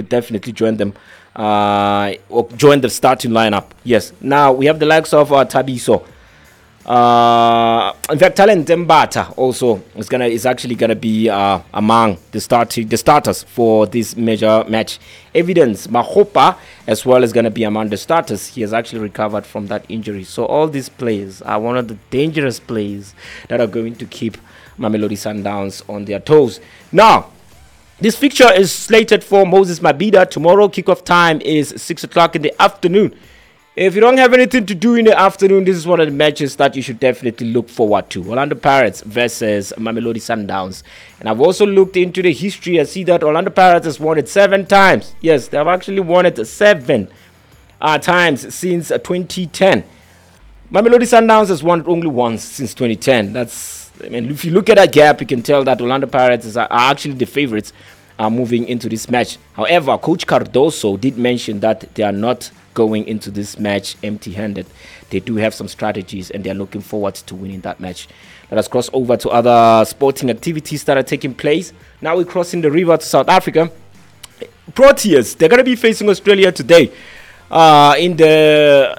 definitely join them or join the starting lineup. Yes. Now we have the likes of Thabiso. In fact, Talent Mbata also is actually gonna be among the starters for this major match. Evidence Mahopa as well is gonna be among the starters. He has actually recovered from that injury. So all these players are one of the dangerous players that are going to keep Mamelodi Sundowns on their toes. Now, this fixture is slated for Moses Mabhida tomorrow. Kickoff time is 6 o'clock in the afternoon. If you don't have anything to do in the afternoon, this is one of the matches that you should definitely look forward to. Orlando Pirates versus Mamelodi Sundowns. And I've also looked into the history. I see that Orlando Pirates has won it 7 times. Yes, they have actually won it 7 times since 2010. Mamelodi Sundowns has won it only once since 2010. If you look at that gap, you can tell that Orlando Pirates are actually the favorites moving into this match. However, Coach Cardoso did mention that they are not going into this match empty-handed. They do have some strategies and they are looking forward to winning that match. Let us cross over to other sporting activities that are taking place. Now we're crossing the river to South Africa. Proteas, they're going to be facing Australia today in the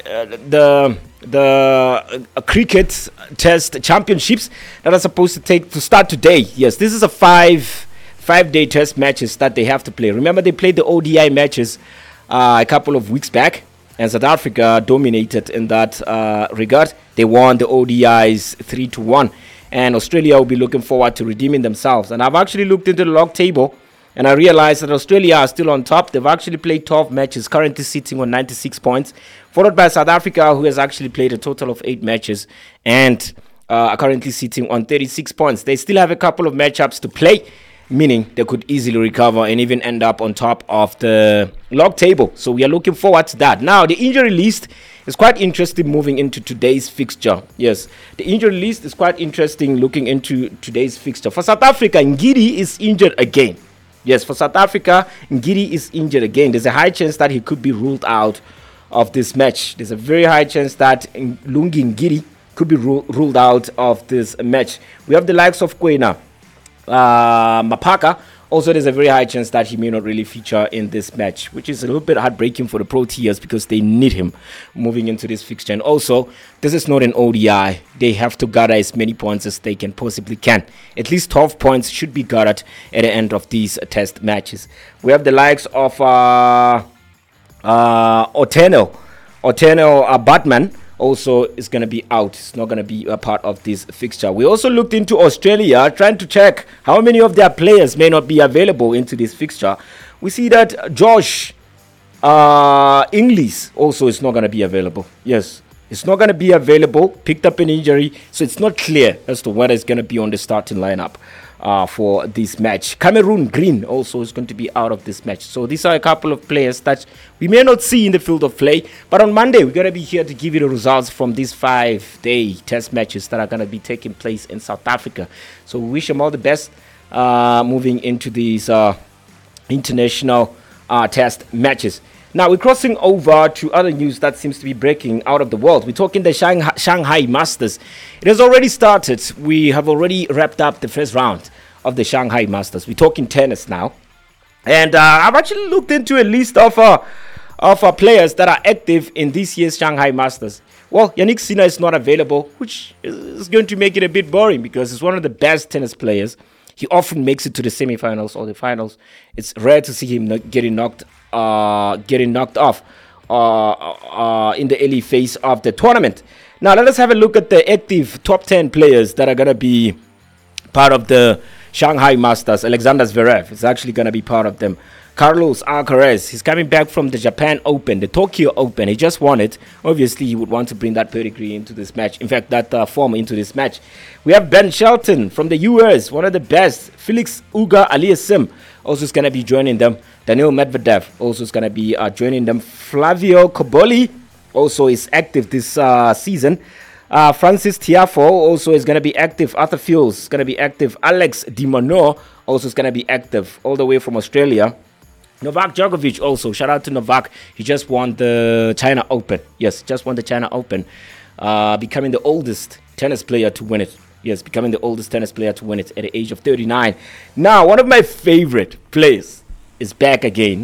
cricket test championships that are supposed to start today. Yes, this is a five-day test matches that they have to play. Remember, they played the ODI matches a couple of weeks back, and South Africa dominated in that regard. They won the ODIs 3-1, and Australia will be looking forward to redeeming themselves. And I've actually looked into the log table, and I realized that Australia are still on top. They've actually played 12 matches, currently sitting on 96 points, followed by South Africa, who has actually played a total of 8 matches and are currently sitting on 36 points. They still have a couple of matchups to play, meaning they could easily recover and even end up on top of the log table. So we are looking forward to that. Now, the injury list is quite interesting moving into today's fixture. Yes, the injury list is quite interesting looking into today's fixture. For South Africa, Ngidi is injured again. Yes, for South Africa, Ngidi is injured again. There's a high chance that he could be ruled out of this match. There's a very high chance that Lungi Ngidi could be ruled out of this match. We have the likes of Kwena Mapaka. Also, there's a very high chance that he may not really feature in this match, which is a little bit heartbreaking for the Proteas because they need him moving into this fixture. And also, this is not an ODI. They have to gather as many points as they can possibly can. At least 12 points should be gathered at the end of these test matches. We have the likes of Oteno Batman. Also is going to be out. It's not going to be a part of this fixture. We also looked into Australia, trying to check how many of their players may not be available into this fixture. We see that Josh Inglis also is not going to be available. Yes, it's not going to be available. Picked up an injury, so it's not clear as to whether it's going to be on the starting lineup for this match. Cameron Green also is going to be out of this match. So these are a couple of players that we may not see in the field of play. But on Monday, we're going to be here to give you the results from these 5-day test matches that are going to be taking place in South Africa. So we wish them all the best moving into these international test matches. Now, we're crossing over to other news that seems to be breaking out of the world. We're talking the Shanghai Masters. It has already started. We have already wrapped up the first round of the Shanghai Masters. We're talking tennis now. And I've actually looked into a list of players that are active in this year's Shanghai Masters. Well, Yannick Sinner is not available, which is going to make it a bit boring because he's one of the best tennis players. He often makes it to the semifinals or the finals. It's rare to see him getting knocked off in the early phase of the tournament. Now, let us have a look at the active top 10 players that are going to be part of the Shanghai Masters. Alexander Zverev is actually going to be part of them. Carlos Alcaraz, he's coming back from the Japan Open, the Tokyo Open. He just won it. Obviously, he would want to bring that pedigree into this match. In fact, that form into this match. We have Ben Shelton from the US, one of the best. Felix Auger-Aliassime also is going to be joining them. Daniil Medvedev also is going to be joining them. Flavio Cobolli also is active this season. Francis Tiafoe also is going to be active. Arthur Fils is going to be active. Alex de Minaur also is going to be active all the way from Australia. Novak Djokovic also, shout out to Novak. He just won the China Open. Yes, just won the China Open. Becoming the oldest tennis player to win it. Yes, becoming the oldest tennis player to win it at the age of 39. Now, one of my favorite players is back again.